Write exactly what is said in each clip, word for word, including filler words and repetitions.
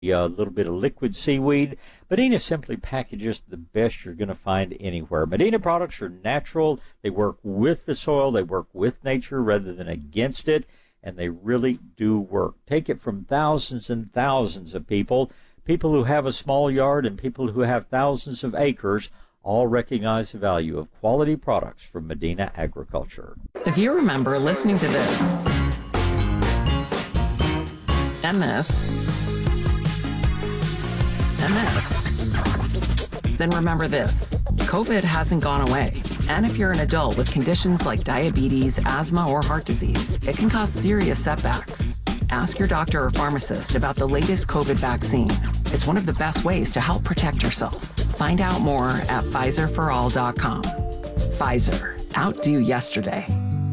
a little bit of liquid seaweed. Medina simply packages the best you're going to find anywhere. Medina products are natural. They work with the soil. They work with nature rather than against it, and they really do work. Take it from thousands and thousands of people, people who have a small yard and people who have thousands of acres, all recognize the value of quality products from Medina Agriculture. If you remember listening to this and this and this, then remember this. COVID hasn't gone away. And if you're an adult with conditions like diabetes, asthma, or heart disease, it can cause serious setbacks. Ask your doctor or pharmacist about the latest COVID vaccine. It's one of the best ways to help protect yourself. Find out more at Pfizer for all dot com. Pfizer. Outdo yesterday.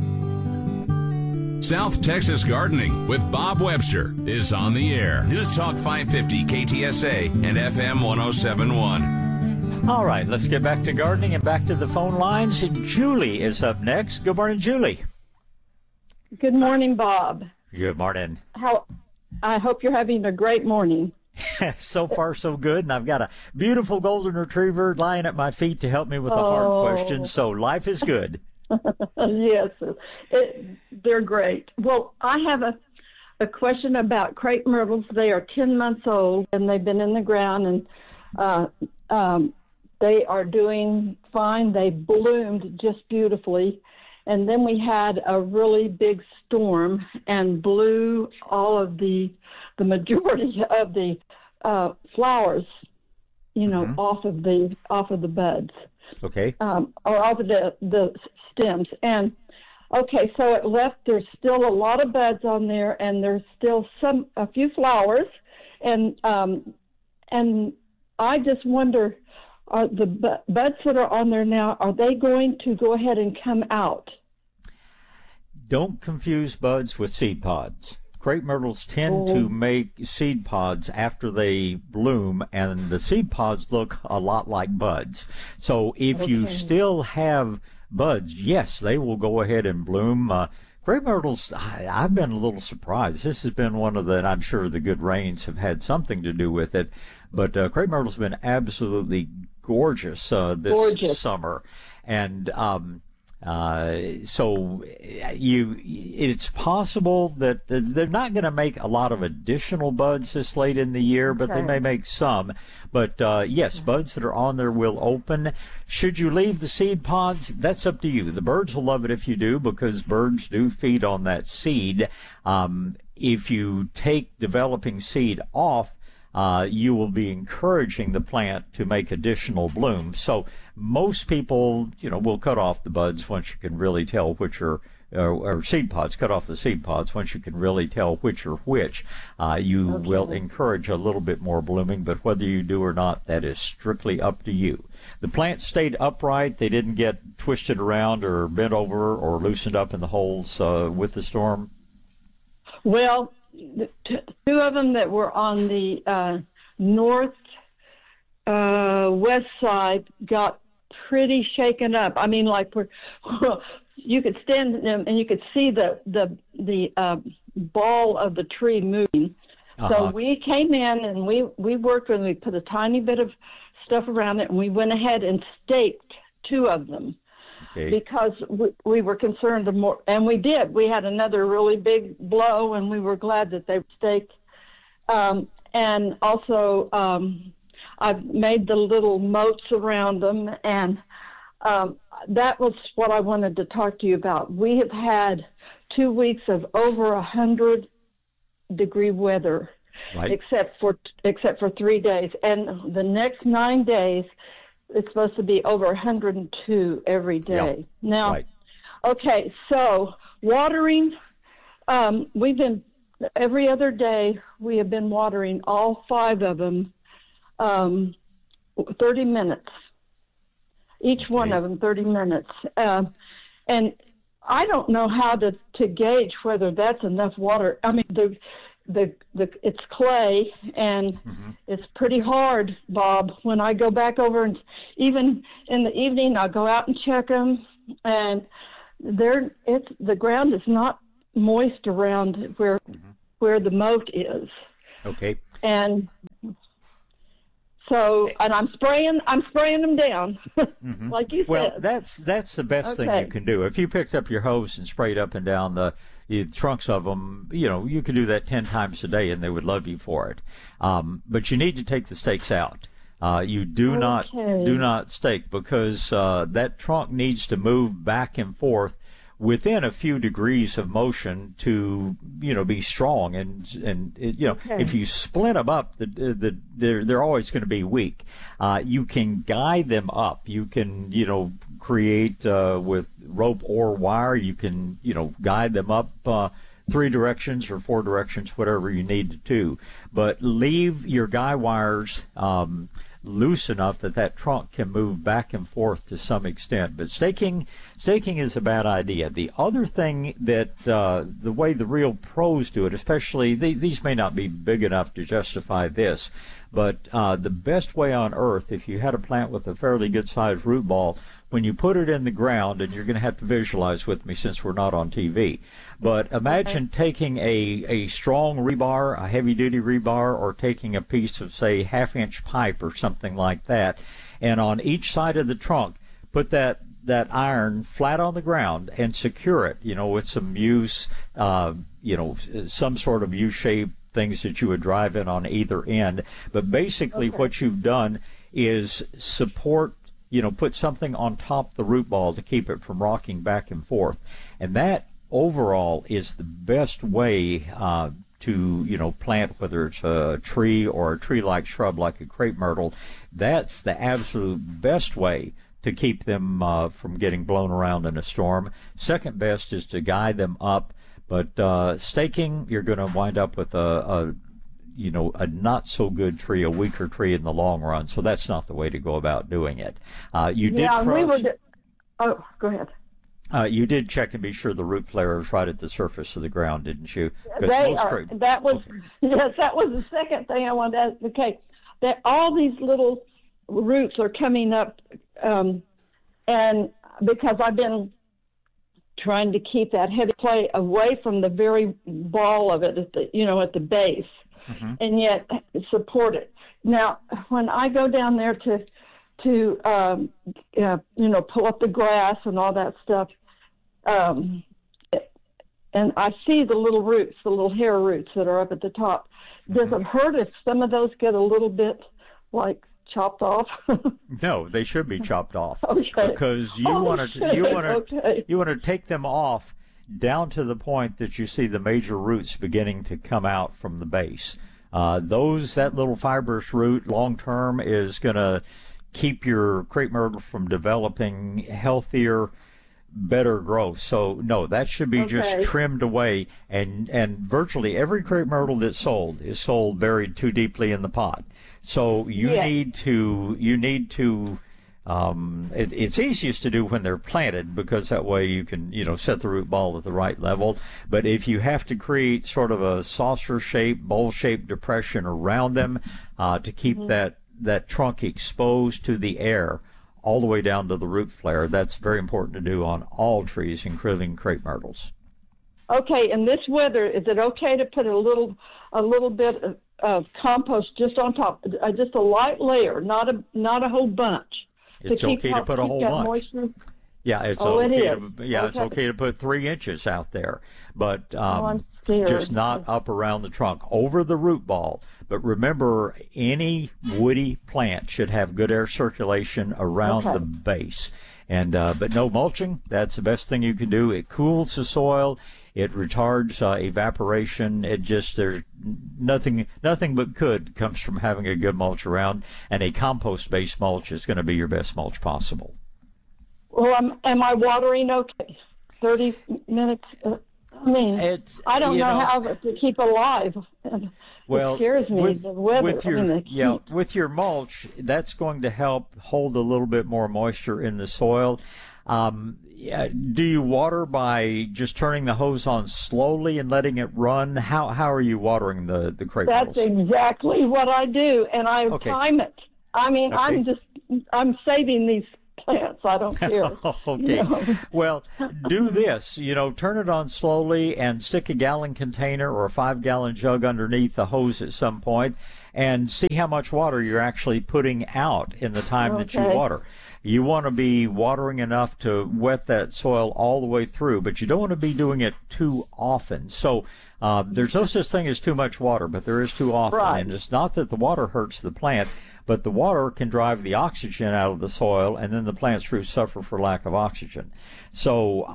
South Texas Gardening with Bob Webster is on the air. News Talk five fifty K T S A and F M one oh seven point one. All right, let's get back to gardening and back to the phone lines. Julie is up next. Good morning, Julie. Good morning, Bob. Good morning. How? I hope you're having a great morning. So far, so good. And I've got a beautiful golden retriever lying at my feet to help me with the oh. hard questions. So life is good. Yes, it, they're great. Well, I have a, a question about crepe myrtles. They are ten months old, and they've been in the ground, and uh, um, they are doing fine. They bloomed just beautifully. And then we had a really big storm and blew all of the, the majority of the uh, flowers, you know, mm-hmm. off of the off of the buds. Okay. Um, or off of the the stems. And okay, so it left. There's still a lot of buds on there, and there's still some a few flowers, and um, and I just wonder, are the bu- buds that are on there now, are they going to go ahead and come out? Don't confuse buds with seed pods. Crepe myrtles tend oh. to make seed pods after they bloom, and the seed pods look a lot like buds. So if okay. you still have buds, yes, they will go ahead and bloom. Uh, crepe myrtles, I, I've been a little surprised. This has been one of the, and I'm sure the good rains have had something to do with it, but uh, crepe myrtles have been absolutely gorgeous uh, this gorgeous. summer. And um Uh, so you, it's possible that they're not going to make a lot of additional buds this late in the year, but okay. they may make some. But uh, yes, buds that are on there will open. Should you leave the seed pods? That's up to you. The birds will love it if you do, because birds do feed on that seed. Um, if you take developing seed off, Uh, you will be encouraging the plant to make additional bloom. So most people, you know, will cut off the buds once you can really tell which are, or, or seed pods, cut off the seed pods once you can really tell which are which. Uh, you okay. will encourage a little bit more blooming, but whether you do or not, that is strictly up to you. The plants stayed upright. They didn't get twisted around or bent over or loosened up in the holes uh, with the storm. Well, the t- two of them that were on the uh, north uh, west side got pretty shaken up. I mean, like we're, you could stand in them and you could see the the the uh, ball of the tree moving. Uh-huh. So we came in and we we worked with them. We put a tiny bit of stuff around it, and we went ahead and staked two of them. Okay. Because we, we were concerned more, and we did. We had another really big blow, and we were glad that they were staked. Um, and also, um, I've made the little moats around them, and um, that was what I wanted to talk to you about. We have had two weeks of over a hundred degree weather, right. except for except for three days, and the next nine days. It's supposed to be over one hundred two every day. Yep. Now, right. okay, so watering, um, we've been, every other day, we have been watering all five of them um, thirty minutes. Each okay. one of them, thirty minutes. Uh, and I don't know how to, to gauge whether that's enough water. I mean, the The, the it's clay, and mm-hmm. it's pretty hard, Bob. When I go back over, and even in the evening, I'll go out and check them, and they're it's the ground is not moist around where mm-hmm. where the moat is. Okay. And so, and I'm spraying, I'm spraying them down, mm-hmm. like you said. Well, that's that's the best okay. thing you can do. If you picked up your hose and sprayed up and down the, the trunks of them, you know, you could do that ten times a day, and they would love you for it. Um, but you need to take the stakes out. Uh, you do okay. not do not stake, because uh, that trunk needs to move back and forth within a few degrees of motion to, you know, be strong. And and it, you know, okay. if you splint them up, the, the, they're they're always going to be weak. Uh, you can guide them up. You can, you know, create uh, with rope or wire. You can, you know, guide them up uh, three directions or four directions, whatever you need to do. But leave your guy wires Um, loose enough that that trunk can move back and forth to some extent. But staking staking is a bad idea. The other thing that uh, the way the real pros do it, especially they, these may not be big enough to justify this, but uh, the best way on earth, if you had a plant with a fairly good sized root ball, when you put it in the ground, and you're going to have to visualize with me since we're not on T V, but imagine okay. taking a, a strong rebar, a heavy-duty rebar, or taking a piece of, say, half-inch pipe or something like that, and on each side of the trunk, put that, that iron flat on the ground and secure it, you know, with some use, uh, you know, some sort of U-shaped things that you would drive in on either end. But basically okay. what you've done is support, you know, put something on top of the root ball to keep it from rocking back and forth. And that overall is the best way uh, to, you know, plant, whether it's a tree or a tree-like shrub like a crepe myrtle. That's the absolute best way to keep them uh, from getting blown around in a storm. Second best is to guide them up. But uh, staking, you're going to wind up with a, a you know, a not-so-good tree, a weaker tree in the long run. So that's not the way to go about doing it. Uh, you yeah, did cross, we were. D- oh, go ahead. Uh, you did check and be sure the root flare is right at the surface of the ground, didn't you? They are, that was okay. yes, that was the second thing I wanted to ask. Okay, that all these little roots are coming up, um, and because I've been trying to keep that heavy clay away from the very ball of it, at the, you know, at the base, mm-hmm. and yet support it. Now, when I go down there to to um, uh, you know, pull up the grass and all that stuff, um, and I see the little roots, the little hair roots that are up at the top. Does mm-hmm. it hurt if some of those get a little bit like chopped off? No, they should be chopped off. Okay. Because you oh, want to you want to okay. you want to take them off down to the point that you see the major roots beginning to come out from the base. Uh, those that little fibrous root long term is going to keep your crepe myrtle from developing healthier, better growth. So no, that should be okay. just trimmed away. And and virtually every crepe myrtle that's sold is sold buried too deeply in the pot. So you yes. need to you need to. Um, it, it's easiest to do when they're planted, because that way you can, you know, set the root ball at the right level. But if you have to create sort of a saucer-shaped, bowl-shaped depression around them uh, to keep mm-hmm. that that trunk exposed to the air all the way down to the root flare, that's very important to do on all trees, including crepe myrtles. Okay, in this weather, is it okay to put a little a little bit of, of compost just on top, uh, just a light layer, not a not a whole bunch? It's to okay to put a whole bunch. Moisture? Yeah, it's oh, okay. It to, yeah, okay. it's okay to put three inches out there, but um, oh, just not up around the trunk, over the root ball. But remember, any woody plant should have good air circulation around okay. the base. And uh, but no mulching. That's the best thing you can do. It cools the soil. It retards uh, evaporation. It just there's nothing nothing but good comes from having a good mulch around. And a compost-based mulch is going to be your best mulch possible. Well, am, am I watering okay? Thirty minutes. Uh, I mean, it's, I don't know, know how to keep alive. Well, it scares me, with, the weather. With your, I mean, the yeah, heat. with your mulch, that's going to help hold a little bit more moisture in the soil. Um, yeah, do you water by just turning the hose on slowly and letting it run? How how are you watering the, the crepe That's myrtles? exactly what I do, and I okay. time it. I mean, okay. I'm just, I'm saving these plants. I don't care. Okay. You know? Well, do this. You know, turn it on slowly and stick a gallon container or a five-gallon jug underneath the hose at some point and see how much water you're actually putting out in the time Okay. that you water. You want to be watering enough to wet that soil all the way through, but you don't want to be doing it too often. So uh, there's no such thing as too much water, but there is too often. Right. And it's not that the water hurts the plant, but the water can drive the oxygen out of the soil, and then the plant's roots suffer for lack of oxygen. So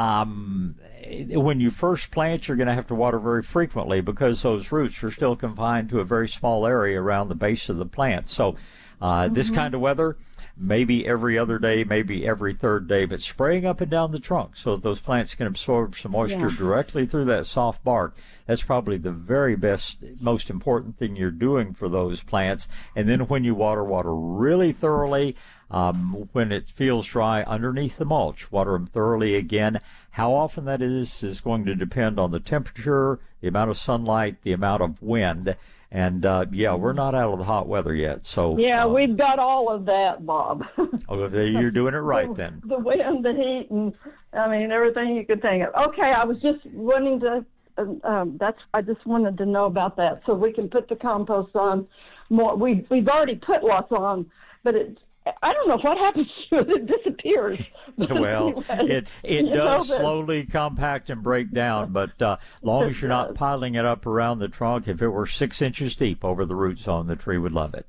um, when you first plant, you're going to have to water very frequently because those roots are still confined to a very small area around the base of the plant. So uh, mm-hmm. this kind of weather, maybe every other day, maybe every third day, but spraying up and down the trunk so that those plants can absorb some moisture Yeah. directly through that soft bark. That's probably the very best, most important thing you're doing for those plants. And then when you water, water really thoroughly. Um, when it feels dry underneath the mulch, water them thoroughly again. How often that is is going to depend on the temperature, the amount of sunlight, the amount of wind. And, uh, yeah, we're not out of the hot weather yet. So Yeah, um, we've got all of that, Bob. oh, you're doing it right the, then. The wind, the heat, and, I mean, everything you could think of. Okay, I was just wanting to, uh, um, that's, I just wanted to know about that so we can put the compost on more. We, we've already put lots on, but it, I don't know what happens to it. It disappears. Well, anyway, it it you does know, slowly compact and break down, but uh, long as you're not piling it up around the trunk, if it were six inches deep over the root zone, the tree would love it.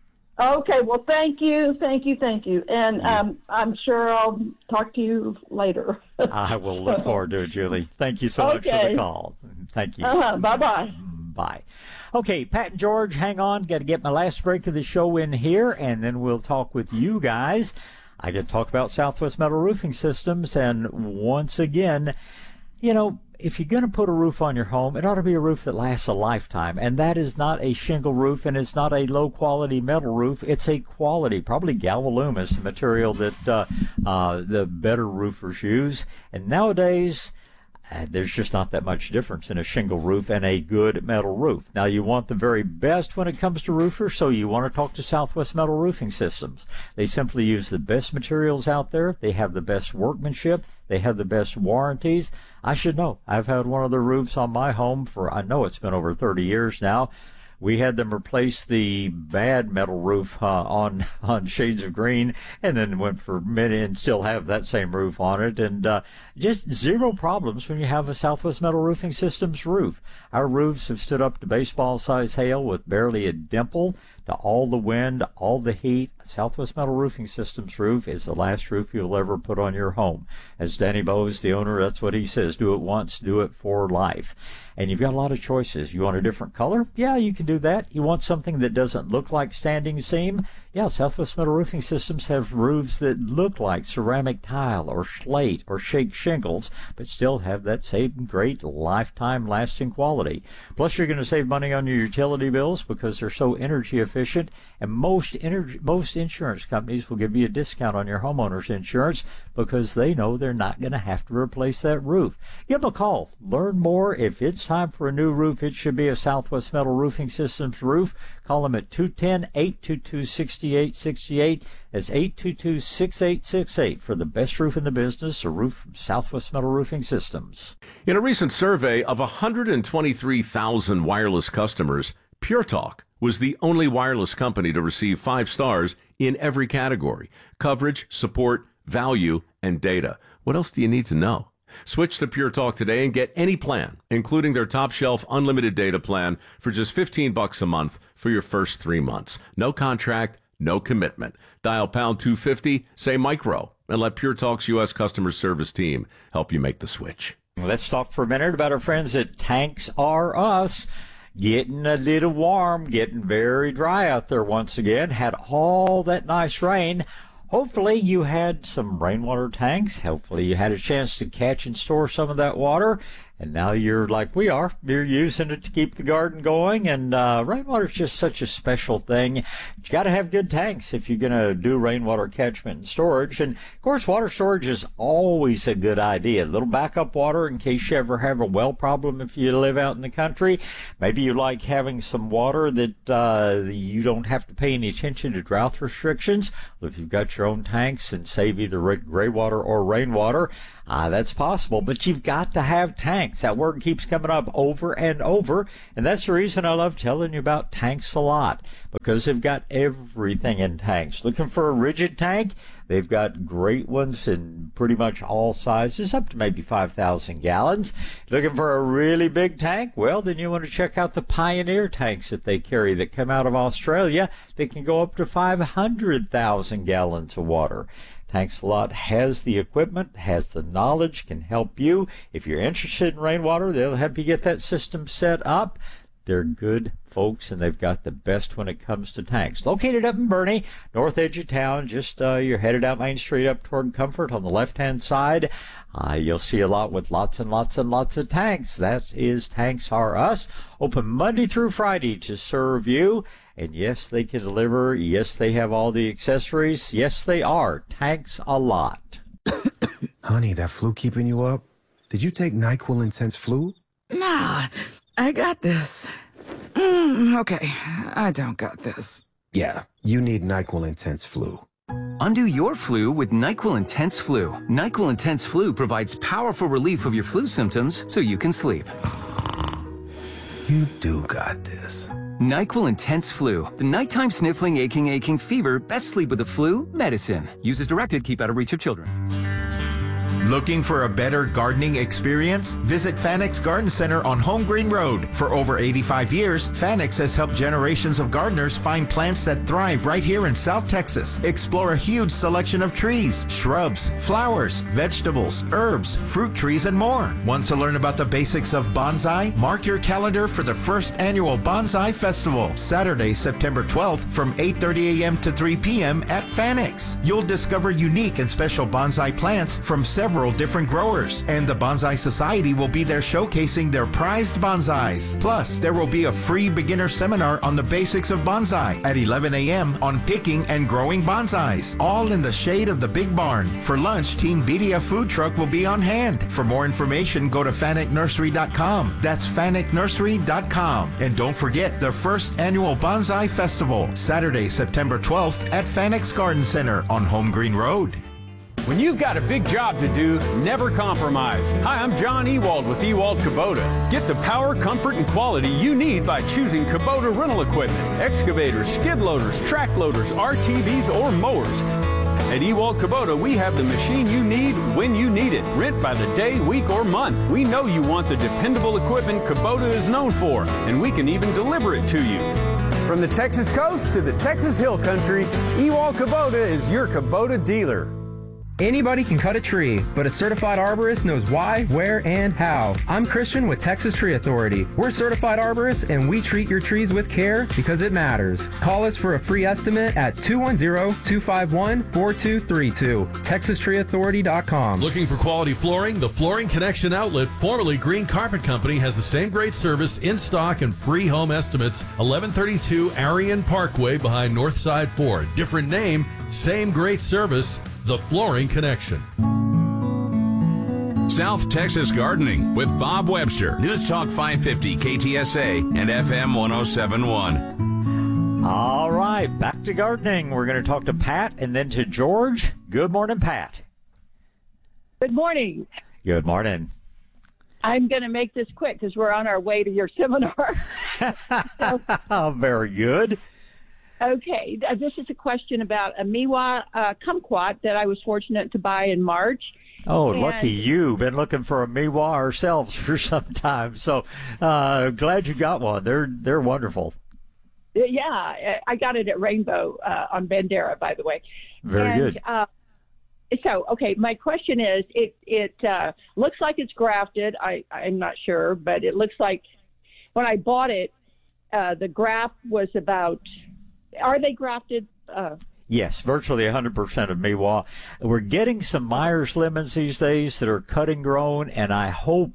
Okay, well, thank you, thank you, thank you. And um, I'm sure I'll talk to you later. I will look forward to it, Julie. Thank you so much for Okay. the call. Thank you. Uh-huh, bye-bye. Bye. Okay, Pat and George, hang on. Got to get my last break of the show in here, and then we'll talk with you guys. I get to talk about Southwest Metal Roofing Systems, and once again, you know, if you're going to put a roof on your home, it ought to be a roof that lasts a lifetime, and that is not a shingle roof, and it's not a low-quality metal roof. It's a quality, probably Galvalume is the material that uh, uh, the better roofers use, and nowadays Uh, there's just not that much difference in a shingle roof and a good metal roof. Now, you want the very best when it comes to roofers, so you want to talk to Southwest Metal Roofing Systems. They simply use the best materials out there. They have the best workmanship. They have the best warranties. I should know. I've had one of the roofs on my home for, I know it's been over thirty years now. We had them replace the bad metal roof uh, on on Shades of Green, and then went for many and still have that same roof on it, and uh, just zero problems when you have a Southwest Metal Roofing Systems roof. Our roofs have stood up to baseball-sized hail with barely a dimple, to all the wind, all the heat. Southwest Metal Roofing Systems roof is the last roof you'll ever put on your home. As Danny Bowes, the owner, that's what he says. Do it once, do it for life. And you've got a lot of choices. You want a different color? Yeah, you can do that. You want something that doesn't look like standing seam? Yeah, Southwest Metal Roofing Systems have roofs that look like ceramic tile or slate or shake shingles, but still have that same great lifetime lasting quality. Plus, you're going to save money on your utility bills because they're so energy efficient, and most energy, most insurance companies will give you a discount on your homeowner's insurance because they know they're not going to have to replace that roof. Give them a call. Learn more. If it's time for a new roof, it should be a Southwest Metal Roofing Systems roof. Call them at two one zero, eight two two, six eight six eight. That's eight two two, six eight six eight for the best roof in the business, a roof from Southwest Metal Roofing Systems. In a recent survey of one hundred twenty-three thousand wireless customers, Pure Talk was the only wireless company to receive five stars in every category: coverage, support, value, and data. What else do you need to know? Switch to Pure Talk today and get any plan, including their top shelf unlimited data plan, for just fifteen bucks a month for your first three months. No contract, no commitment. Dial pound two fifty, say micro, and let Pure Talk's U S customer service team help you make the switch. Let's talk for a minute about our friends at Tanks R Us. Getting a little warm, getting very dry out there once again. Had all that nice rain. Hopefully you had some rainwater tanks. Hopefully you had a chance to catch and store some of that water. and now you're like we are. You're using it to keep the garden going, and uh, rainwater is just such a special thing. You got to have good tanks if you're going to do rainwater catchment and storage. And, of course, water storage is always a good idea. A little backup water in case you ever have a well problem if you live out in the country. Maybe you like having some water that uh, you don't have to pay any attention to drought restrictions. Well, if you've got your own tanks and save either gray water or rainwater, uh, that's possible. But you've got to have tanks. That word keeps coming up over and over, and that's the reason I love telling you about tanks a lot, because they've got everything in tanks. Looking for a rigid tank? They've got great ones in pretty much all sizes, up to maybe five thousand gallons. Looking for a really big tank? Well, then you want to check out the Pioneer tanks that they carry that come out of Australia. They can go up to five hundred thousand gallons of water. Tanks a Lot has the equipment, has the knowledge, can help you. If you're interested in rainwater, they'll help you get that system set up. They're good folks, and they've got the best when it comes to tanks. Located up in Boerne, north edge of town, just uh, you're headed out Main Street up toward Comfort on the left-hand side. Uh, you'll see a lot with lots and lots and lots of tanks. That is Tanks R Us. Open Monday through Friday to serve you. And yes, they can deliver. Yes, they have all the accessories. Yes, they are. Tanks A Lot. Honey, that flu keeping you up? Did you take NyQuil Intense Flu? Nah, I got this. Mm, okay, I don't got this. Yeah, you need NyQuil Intense Flu. Undo your flu with NyQuil Intense Flu. NyQuil Intense Flu provides powerful relief of your flu symptoms so you can sleep. You do got this. NyQuil Intense Flu. The nighttime sniffling, aching, aching fever. Best sleep with the flu medicine. Use as directed. Keep out of reach of children. Looking for a better gardening experience? Visit Fanex Garden Center on Home Green Road. For over eighty-five years, Fanex has helped generations of gardeners find plants that thrive right here in South Texas. Explore a huge selection of trees, shrubs, flowers, vegetables, herbs, fruit trees, and more. Want to learn about the basics of bonsai? Mark your calendar for the first annual Bonsai Festival, Saturday, September twelfth from eight thirty a.m. to three p.m. at Fanex. You'll discover unique and special bonsai plants from several different growers, and the Bonsai Society will be there showcasing their prized bonsais. Plus, there will be a free beginner seminar on the basics of bonsai at eleven a.m. on picking and growing bonsais, all in the shade of the Big Barn. For lunch, Team Bedia food truck will be on hand. For more information, go to fanek nursery dot com. That's fanek nursery dot com. And don't forget the first annual Bonsai Festival, Saturday, September twelfth at Fanex Garden Center on Home Green Road. When you've got a big job to do, never compromise. Hi, I'm John Ewald with Ewald Kubota. Get the power, comfort, and quality you need by choosing Kubota rental equipment, excavators, skid loaders, track loaders, R T Vs, or mowers. At Ewald Kubota, we have the machine you need when you need it. Rent by the day, week, or month. We know you want the dependable equipment Kubota is known for, and we can even deliver it to you. From the Texas coast to the Texas Hill Country, Ewald Kubota is your Kubota dealer. Anybody can cut a tree, but a certified arborist knows why, where, and how. I'm Christian with Texas Tree Authority. We're certified arborists, and we treat your trees with care because it matters. Call us for a free estimate at two one zero, two five one, four two three two. texas tree authority dot com. Looking for quality flooring? The Flooring Connection outlet, formerly Green Carpet Company, has the same great service, in stock, and free home estimates. eleven thirty-two Arion Parkway behind Northside Ford. Different name, same great service. The Flooring Connection. South Texas Gardening with Bob Webster. News Talk five fifty K T S A and F M one oh seven point one. All right, back to gardening. We're going to talk to Pat and then to George. Good morning, Pat. Good morning. Good morning. I'm going to make this quick because we're on our way to your seminar. so, Very good. Okay, this is a question about a Miwa uh, kumquat that I was fortunate to buy in March. Oh, and lucky you. Been looking for a Miwa ourselves for some time. So uh, glad you got one. They're they're wonderful. Yeah, I got it at Rainbow uh, on Bandera, by the way. Very and, good. Uh, so, okay, my question is, it, it uh, looks like it's grafted. I, I'm not sure, but it looks like when I bought it, uh, the graft was about... Are they grafted? Uh, yes, virtually one hundred percent of Miwa. We're getting some Myers lemons these days that are cutting grown, and I hope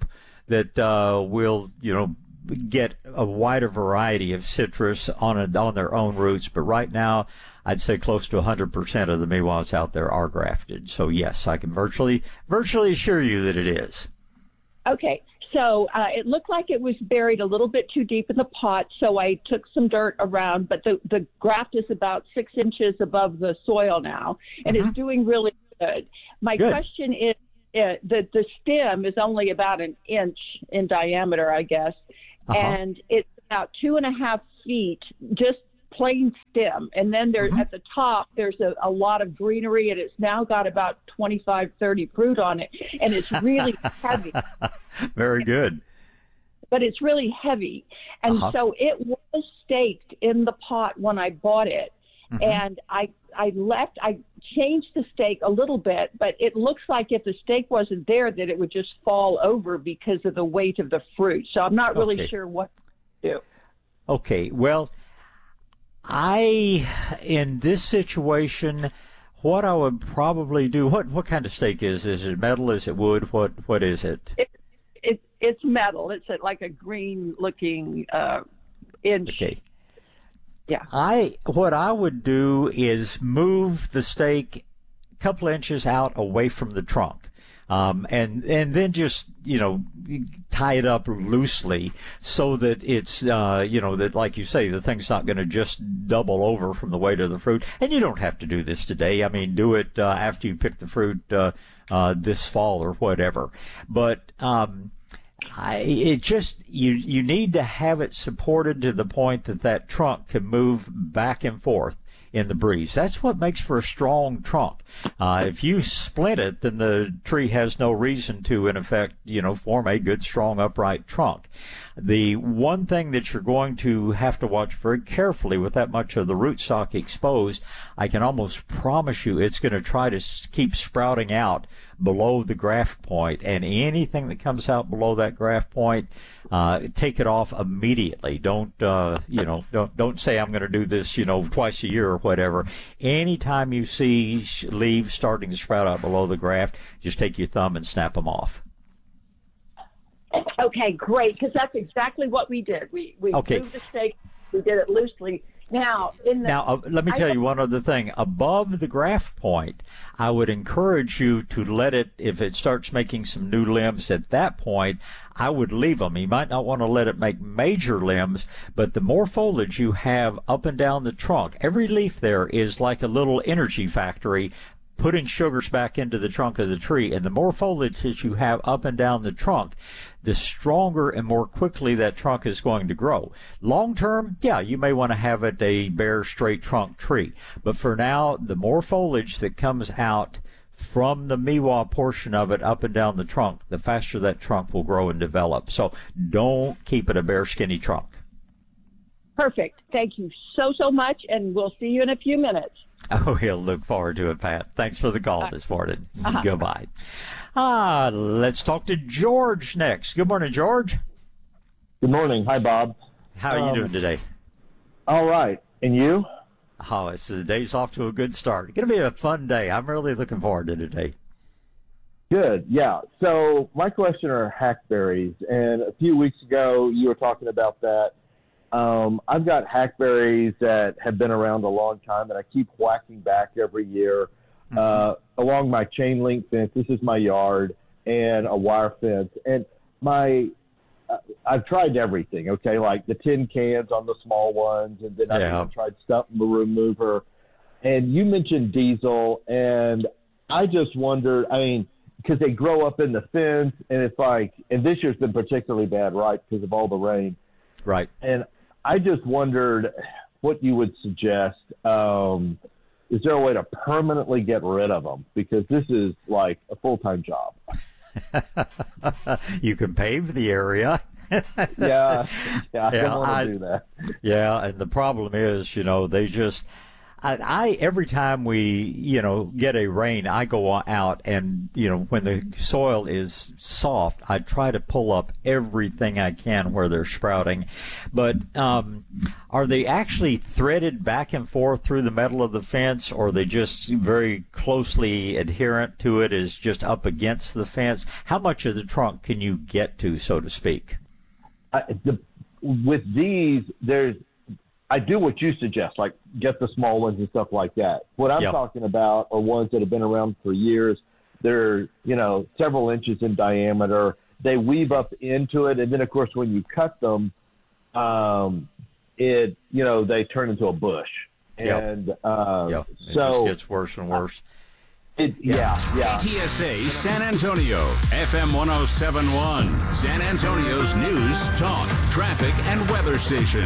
that uh, will, you know, get a wider variety of citrus on a, on their own roots. But right now, I'd say close to one hundred percent of the miwas out there are grafted. So yes, I can virtually virtually assure you that it is. Okay. So uh, it looked like it was buried a little bit too deep in the pot, so I took some dirt around, but the, the graft is about six inches above the soil now, and mm-hmm. it's doing really good. My good. question is, uh, the, the stem is only about an inch in diameter, I guess, uh-huh. and it's about two and a half feet, just plain stem. And then there's mm-hmm. at the top, there's a, a lot of greenery, and it's now got about twenty-five, thirty fruit on it, and it's really heavy. Very good. But it's really heavy. And uh-huh. so it was staked in the pot when I bought it. Mm-hmm. And I I left, I changed the stake a little bit, but it looks like if the stake wasn't there, that it would just fall over because of the weight of the fruit. So I'm not really okay. sure what to do. Okay, well, I, in this situation, what I would probably do, what what kind of stake is Is it metal? Is it wood? What What is it? It, it It's metal. It's a, like a green-looking uh, inch. Okay. Yeah. I What I would do is move the stake a couple inches out away from the trunk. Um, and and then just, you know, tie it up loosely so that it's, uh, you know, that, like you say, the thing's not going to just double over from the weight of the fruit. And you don't have to do this today. I mean, do it uh, after you pick the fruit uh, uh, this fall or whatever. But um, I, it just, you, you need to have it supported to the point that that trunk can move back and forth in the breeze. That's what makes for a strong trunk. Uh, if you split it, then the tree has no reason to, in effect, you know, form a good, strong, upright trunk. The one thing that you're going to have to watch very carefully with that much of the rootstock exposed, I can almost promise you it's going to try to keep sprouting out below the graft point, and anything that comes out below that graft point, uh, take it off immediately. Don't, uh, you know, don't, don't say I'm going to do this, you know, twice a year or whatever. Anytime you see leaves starting to sprout out below the graft, just take your thumb and snap them off. Okay, great, because that's exactly what we did. We we okay. moved the stake, we did it loosely. Now, in the, now uh, let me tell I, you one other thing. Above the graft point, I would encourage you to let it, if it starts making some new limbs at that point, I would leave them. You might not want to let it make major limbs, but the more foliage you have up and down the trunk, every leaf there is like a little energy factory putting sugars back into the trunk of the tree, and the more foliage that you have up and down the trunk, the stronger and more quickly that trunk is going to grow. Long term, yeah, you may want to have it a bare, straight trunk tree, but for now, the more foliage that comes out from the miwa portion of it up and down the trunk, the faster that trunk will grow and develop. So don't keep it a bare, skinny trunk. Perfect. Thank you so, so much, and we'll see you in a few minutes. Oh, he'll look forward to it, Pat. Thanks for the call this morning. Uh-huh. Goodbye. Ah, let's talk to George next. Good morning, George. Good morning. Hi, Bob. How are um, you doing today? All right. And you? Oh, it's the day's off to a good start. It's going to be a fun day. I'm really looking forward to today. Good. Yeah. So my question are hackberries. And a few weeks ago, you were talking about that. Um, I've got hackberries that have been around a long time, and I keep whacking back every year mm-hmm. uh, along my chain link fence. This is my yard, and a wire fence. And my, uh, I've tried everything. Okay, like the tin cans on the small ones, and then yeah. I've tried stump remover. And you mentioned diesel, and I just wondered. I mean, because they grow up in the fence, and it's like, and this year's been particularly bad, right, because of all the rain. Right. And I just wondered what you would suggest. Um, is there a way to permanently get rid of them? Because this is like a full-time job. You can pave the area. yeah, yeah, I yeah, don't want I, to do that. Yeah, and the problem is, you know, they just, I, I every time we, you know, get a rain, I go out and, you know, when the soil is soft, I try to pull up everything I can where they're sprouting. But um, are they actually threaded back and forth through the metal of the fence, or are they just very closely adherent to it, is just up against the fence? How much of the trunk can you get to, so to speak? I, the, with these, there's I do what you suggest, like get the small ones and stuff like that. What I'm Yep. talking about are ones that have been around for years. They're, you know, several inches in diameter. They weave up into it, and then, of course, when you cut them, um, it, you know, they turn into a bush. Yep. And uh, Yep. It so just gets worse and worse. It, yeah, yeah. K T S A San Antonio, F M one oh seven point one, San Antonio's news, talk, traffic, and weather station.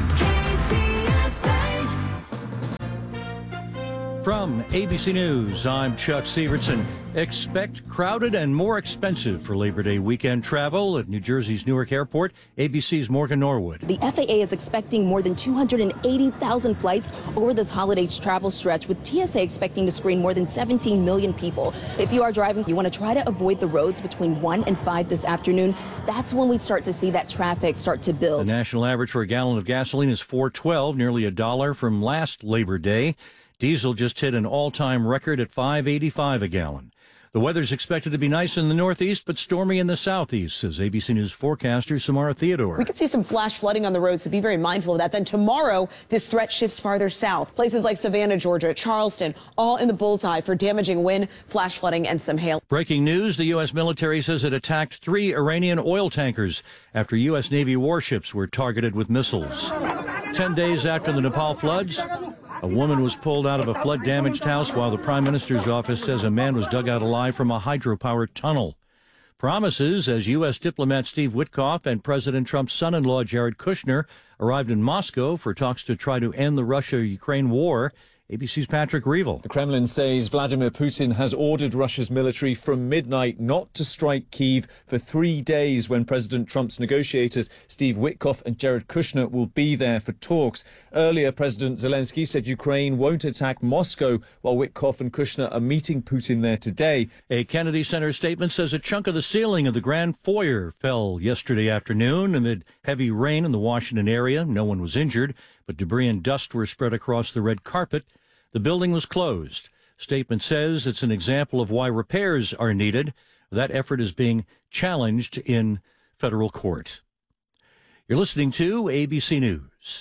From A B C News, I'm Chuck Severson. Expect crowded and more expensive for Labor Day weekend travel at New Jersey's Newark Airport. A B C's Morgan Norwood. The F A A is expecting more than two hundred eighty thousand flights over this holiday travel stretch, with T S A expecting to screen more than seventeen million people. If you are driving, you want to try to avoid the roads between one and five this afternoon. That's when we start to see that traffic start to build. The national average for a gallon of gasoline is four twelve, nearly a dollar from last Labor Day. Diesel just hit an all-time record at five eighty-five a gallon. The weather's expected to be nice in the northeast, but stormy in the southeast, says A B C News forecaster Samara Theodore. We could see some flash flooding on the road, so be very mindful of that. Then tomorrow, this threat shifts farther south. Places like Savannah, Georgia, Charleston, all in the bullseye for damaging wind, flash flooding, and some hail. Breaking news, the U S military says it attacked three Iranian oil tankers after U S Navy warships were targeted with missiles. Ten days after the Nepal floods, a woman was pulled out of a flood-damaged house, while the Prime Minister's office says a man was dug out alive from a hydropower tunnel. Promises as U S diplomat Steve Witkoff and President Trump's son-in-law Jared Kushner arrived in Moscow for talks to try to end the Russia-Ukraine war. A B C's Patrick Reevell. The Kremlin says Vladimir Putin has ordered Russia's military from midnight not to strike Kyiv for three days when President Trump's negotiators Steve Witkoff and Jared Kushner will be there for talks. Earlier, President Zelensky said Ukraine won't attack Moscow, while Witkoff and Kushner are meeting Putin there today. A Kennedy Center statement says a chunk of the ceiling of the Grand Foyer fell yesterday afternoon amid heavy rain in the Washington area. No one was injured, but debris and dust were spread across the red carpet. The building was closed. Statement says it's an example of why repairs are needed. That effort is being challenged in federal court. You're listening to A B C News.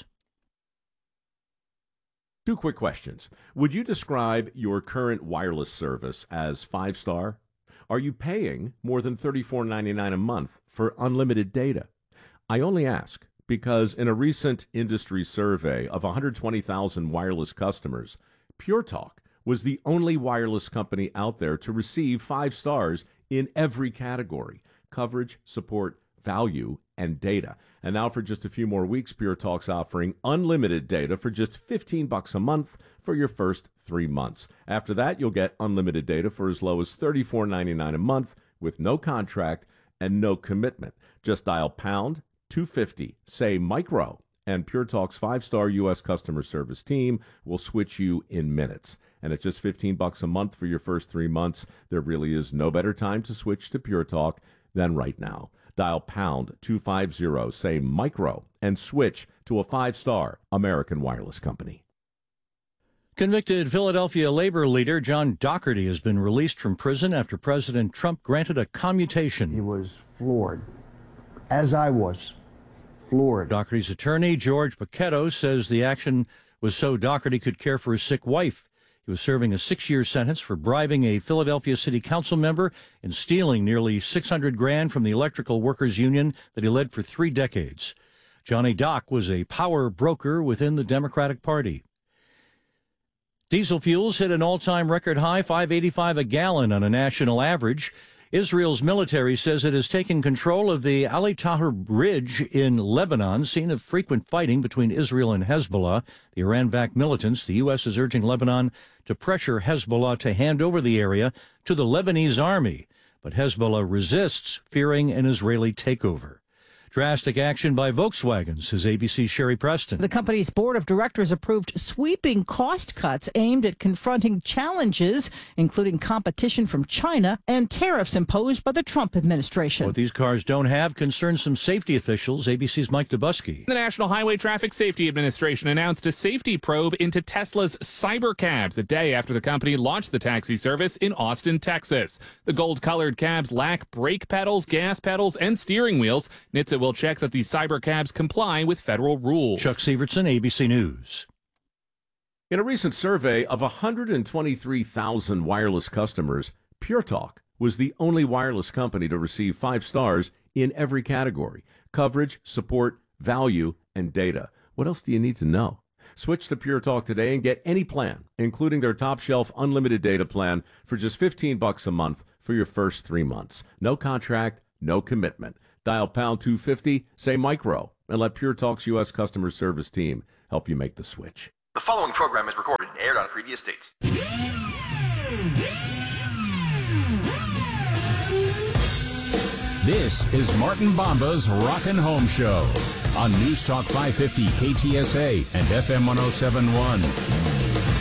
Two quick questions. Would you describe your current wireless service as five-star? Are you paying more than thirty-four ninety-nine a month for unlimited data? I only ask because in a recent industry survey of one hundred twenty thousand wireless customers, Pure Talk was the only wireless company out there to receive five stars in every category: coverage, support, value, and data. And now for just a few more weeks, Pure Talk's offering unlimited data for just fifteen bucks a month for your first three months. After that, you'll get unlimited data for as low as thirty-four ninety-nine a month with no contract and no commitment. Just dial pound two fifty, say micro, and Pure Talk's five-star U S customer service team will switch you in minutes. And at just fifteen bucks a month for your first three months, there really is no better time to switch to Pure Talk than right now. Dial pound two fifty, say micro, and switch to a five-star American wireless company. Convicted Philadelphia labor leader John Doherty has been released from prison after President Trump granted a commutation. He was floored, as I was. Floored. Doherty's attorney, George Paquetto, says the action was so Doherty could care for his sick wife. He was serving a six-year sentence for bribing a Philadelphia City Council member and stealing nearly six hundred grand from the electrical workers union that he led for three decades. Johnny Doc was a power broker within the Democratic Party. Diesel fuels hit an all-time record high, five eighty-five a gallon on a national average. Israel's military says it has taken control of the Ali Tahrir Ridge in Lebanon, scene of frequent fighting between Israel and Hezbollah, the Iran-backed militants. The U S is urging Lebanon to pressure Hezbollah to hand over the area to the Lebanese army, but Hezbollah resists, fearing an Israeli takeover. Drastic action by Volkswagen, says A B C's Sherry Preston. The company's board of directors approved sweeping cost cuts aimed at confronting challenges, including competition from China and tariffs imposed by the Trump administration. What these cars don't have concerns some safety officials. A B C's Mike Dubusky. The National Highway Traffic Safety Administration announced a safety probe into Tesla's Cybercabs a day after the company launched the taxi service in Austin, Texas. The gold-colored cabs lack brake pedals, gas pedals, and steering wheels. N H T S A will check that the Cybercabs comply with federal rules. Chuck Sievertson, A B C News. In a recent survey of one hundred twenty-three thousand wireless customers, Pure Talk was the only wireless company to receive five stars in every category: coverage, support, value, and data. What else do you need to know? Switch to Pure Talk today and get any plan, including their top shelf unlimited data plan, for just fifteen bucks a month for your first three months. No contract, no commitment. Dial pound two fifty, say micro, and let Pure Talk's U S customer service team help you make the switch. The following program is recorded and aired on previous dates. This is Martin Bomba's Rockin' Home Show on News Talk five fifty K T S A and F M one oh seven point one.